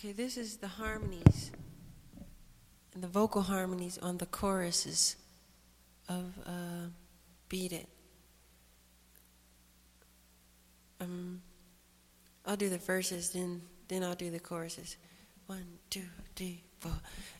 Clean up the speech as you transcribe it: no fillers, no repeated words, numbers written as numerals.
Okay, this is the harmonies and the vocal harmonies on the choruses of Beat It. I'll do the verses, then I'll do the choruses. 1, 2, 3, 4.